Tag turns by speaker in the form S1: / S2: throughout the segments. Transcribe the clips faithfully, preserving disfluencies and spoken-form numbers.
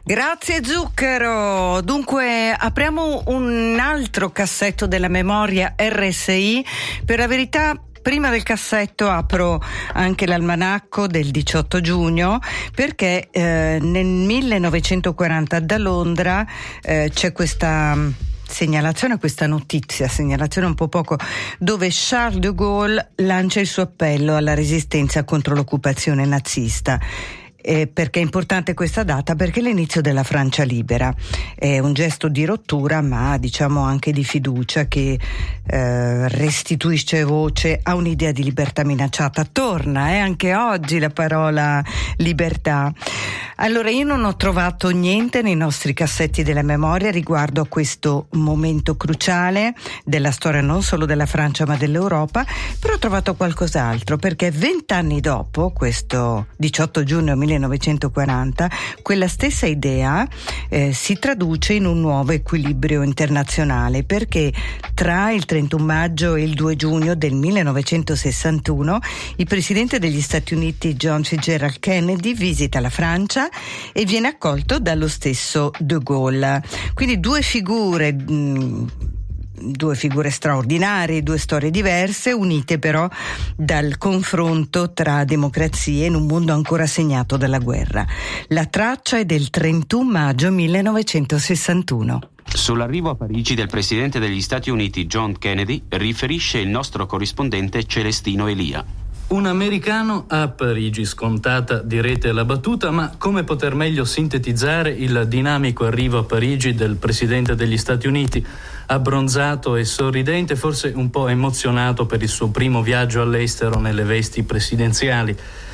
S1: Grazie Zucchero. Dunque apriamo un altro cassetto della memoria R S I. Per la verità, prima del cassetto apro anche l'almanacco del diciotto giugno, perché eh, nel millenovecentoquaranta da Londra eh, c'è questa segnalazione, questa notizia, segnalazione un po' poco, dove Charles de Gaulle lancia il suo appello alla resistenza contro l'occupazione nazista. Eh, perché è importante questa data? Perché è l'inizio della Francia libera, è un gesto di rottura, ma diciamo anche di fiducia, che eh, restituisce voce a un'idea di libertà minacciata. Torna eh, anche oggi la parola libertà. Allora, io non ho trovato niente nei nostri cassetti della memoria riguardo a questo momento cruciale della storia non solo della Francia ma dell'Europa, però ho trovato qualcos'altro, perché vent'anni dopo, questo diciotto giugno millenovecentoquaranta, quella stessa idea eh, si traduce in un nuovo equilibrio internazionale, perché tra il trentuno maggio e il due giugno del millenovecentosessantuno il presidente degli Stati Uniti John Fitzgerald Kennedy visita la Francia e viene accolto dallo stesso de Gaulle. Quindi due figure mh, due figure straordinarie, due storie diverse, unite però dal confronto tra democrazie in un mondo ancora segnato dalla guerra. La traccia è del trentuno maggio millenovecentosessantuno.
S2: Sull'arrivo a Parigi del presidente degli Stati Uniti John Kennedy riferisce il nostro corrispondente Celestino Elia.
S3: Un americano a Parigi, scontata direte la battuta, ma come poter meglio sintetizzare il dinamico arrivo a Parigi del presidente degli Stati Uniti, abbronzato e sorridente, forse un po' emozionato per il suo primo viaggio all'estero nelle vesti presidenziali.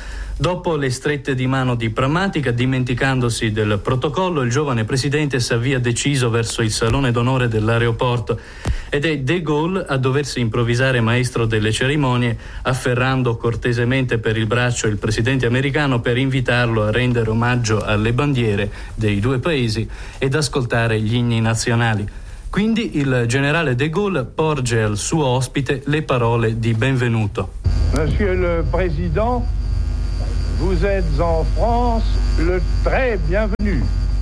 S3: Dopo le strette di mano diplomatica, dimenticandosi del protocollo, il giovane presidente si avvia deciso verso il salone d'onore dell'aeroporto ed è de Gaulle a doversi improvvisare maestro delle cerimonie, afferrando cortesemente per il braccio il presidente americano per invitarlo a rendere omaggio alle bandiere dei due paesi ed ascoltare gli inni nazionali. Quindi il generale de Gaulle porge al suo ospite le parole di benvenuto.
S4: Monsieur le Président, vous êtes en France le très bienvenu.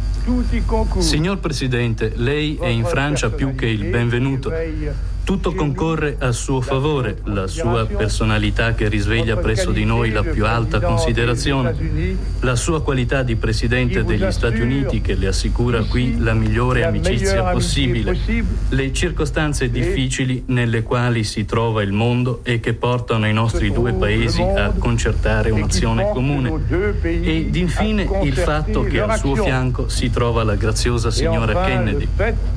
S3: Signor Presidente, lei è in Francia più che il benvenuto. Tutto concorre a suo favore, la sua personalità che risveglia presso di noi la più alta considerazione, la sua qualità di Presidente degli Stati Uniti che le assicura qui la migliore amicizia possibile, le circostanze difficili nelle quali si trova il mondo e che portano i nostri due paesi a concertare un'azione comune, ed infine il fatto che al suo fianco si trova la graziosa signora Kennedy.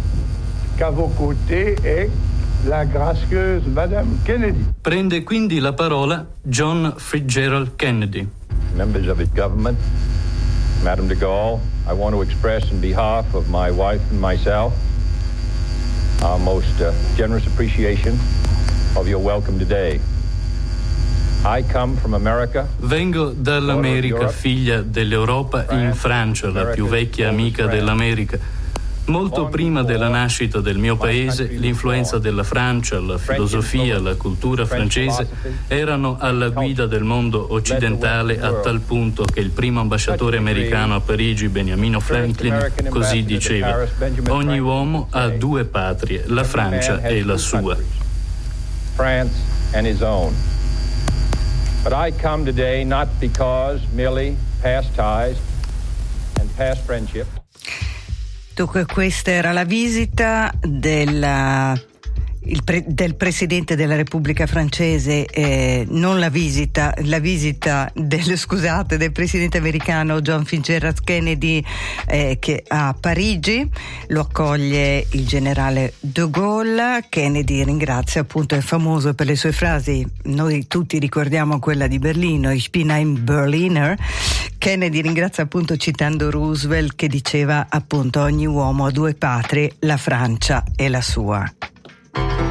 S4: La grazieuse Madame Kennedy.
S3: Prende quindi la parola John Fitzgerald Kennedy.
S4: Members of its government, Madame de Gaulle, I want to express in behalf of my wife and myself our most uh, generous appreciation of your welcome today. I come from America.
S3: Vengo dall'America, figlia dell'Europa, in Francia, la più vecchia amica dell'America. Molto prima della nascita del mio paese, l'influenza della Francia, la filosofia, la cultura francese erano alla guida del mondo occidentale, a tal punto che il primo ambasciatore americano a Parigi, Beniamino Franklin, così diceva: ogni uomo ha due patrie, la Francia e la sua.
S4: France and his own. But I come today not because merely past ties and past friendship.
S1: Dunque, questa era la visita della, il pre, del Presidente della Repubblica Francese, eh, non la visita, la visita del, scusate, del Presidente americano John Fitzgerald Kennedy eh, che a Parigi lo accoglie il generale de Gaulle. Kennedy ringrazia, appunto, è famoso per le sue frasi, noi tutti ricordiamo quella di Berlino, Ich bin ein Berliner. Kennedy ringrazia appunto citando Roosevelt, che diceva appunto ogni uomo ha due patrie, la Francia e la sua.